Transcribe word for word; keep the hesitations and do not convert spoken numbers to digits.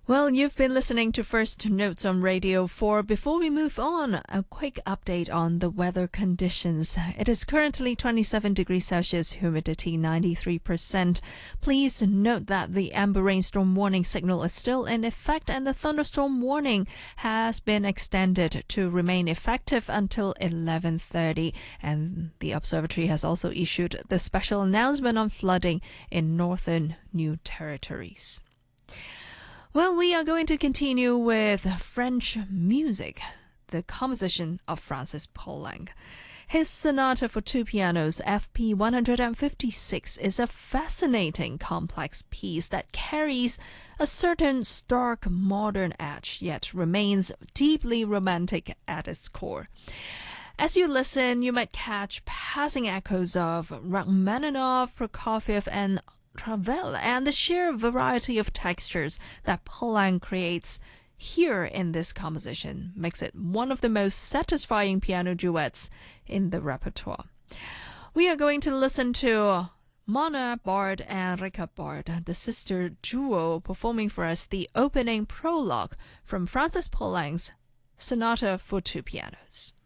Well, you've been listening to First Notes on Radio four. Before we move on, a quick update on the weather conditions. It is currently twenty-seven degrees Celsius, humidity ninety-three percent. Please note that the amber rainstorm warning signal is still in effect and the thunderstorm warning has been extended to remain effective until eleven thirty. And the observatory has also issued the special announcement on flooding in northern New Territories. Well, we are going to continue with French music, the composition of Francis Poulenc. His Sonata for Two Pianos, F P one fifty-six, is a fascinating, complex piece that carries a certain stark modern edge, yet remains deeply romantic at its core. As you listen, you might catch passing echoes of Rachmaninoff, Prokofiev, and Ravel, and the sheer variety of textures that Poulenc creates here in this composition makes it one of the most satisfying piano duets in the repertoire. We are going to listen to Mona Bard and Rika Bard, the sister duo, performing for us the opening prologue from Francis Poulenc's Sonata for Two Pianos.